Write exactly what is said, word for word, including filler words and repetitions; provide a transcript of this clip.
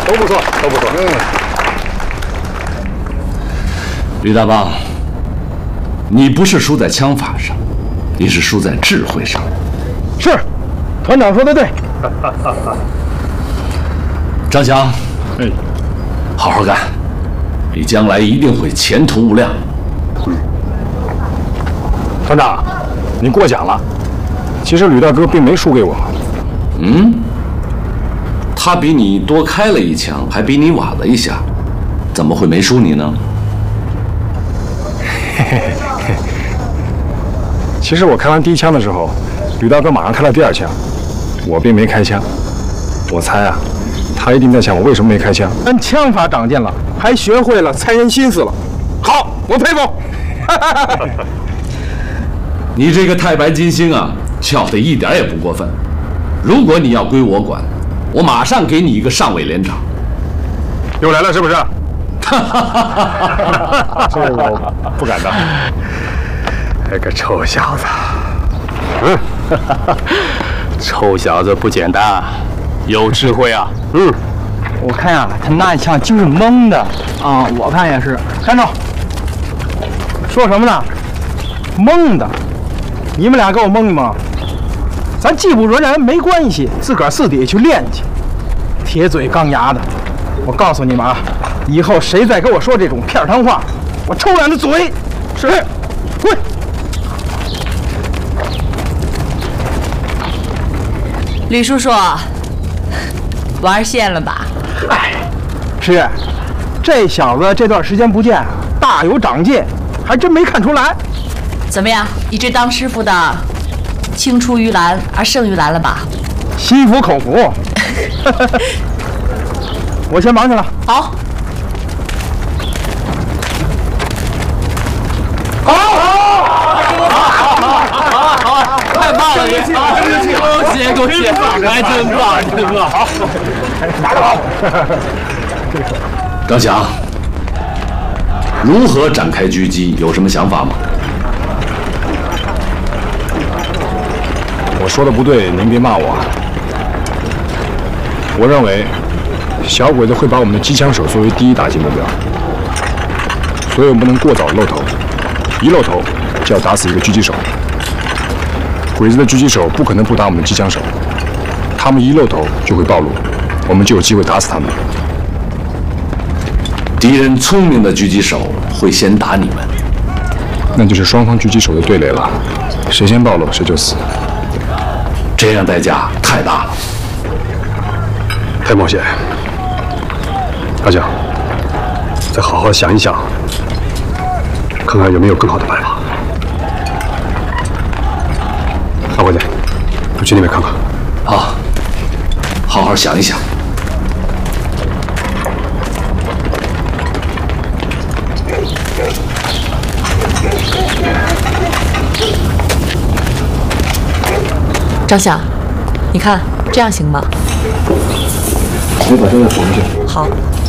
都不错，都不错。嗯。 吕大帮，你不是输在枪法上，你是输在智慧上。 是，团长说的对。 张翔， 哎， 好好干，你将来一定会前途无量。 嗯。团长，你过奖了。其实吕大哥并没输给我。 嗯？他比你多开了一枪，还比你晚了一下，怎么会没输你呢？ 嘿嘿嘿。其实我开完第一枪的时候，吕大哥马上开了第二枪，我并没开枪。我猜啊，他一定在想我为什么没开枪。但枪法长进了，还学会了猜人心思了。好，我佩服。 你这个太白金星啊，叫的一点也不过分。如果你要归我管，我马上给你一个上尉连长。 又来了是不是？这我不敢当。那个臭小子， 嗯，臭小子不简单，有智慧啊。 嗯，我看呀、啊，他那一枪就是蒙的啊，我看也是。站住！说什么呢？蒙的，你们俩给我蒙一蒙。咱技不如人没关系，自个儿私底下去练去。铁嘴钢牙的，我告诉你们啊，以后谁再跟我说这种片儿汤话，我抽两的嘴！是，滚！ 吕叔叔，玩线了吧？ 哎，是，这小子这段时间不见，大有长进，还真没看出来。 怎么样，一直当师傅的，青出于蓝而胜于蓝了吧？ 心服口服。我先忙去了。 好。 好，好， 好，好，太棒了！恭喜恭喜恭喜！还真棒，真棒！好， 打得好。 张翔，如何展开狙击？有什么想法吗？ 我说的不对，您别骂我。我认为，小鬼子会把我们的机枪手作为第一打击目标，所以我们不能过早露头，一露头就要打死一个狙击手。鬼子的狙击手不可能不打我们的机枪手，他们一露头就会暴露，我们就有机会打死他们。 敌人聪明的狙击手会先打你们， 那就是双方狙击手的对垒了，谁先暴露谁就死。 这样代价太大了， 太冒险。阿蒋，再好好想一想，看看有没有更好的办法。大伙计，我去那边看看。 好，好好想一想。 张翔，你看这样行吗？ 我把这个缝上去。 好。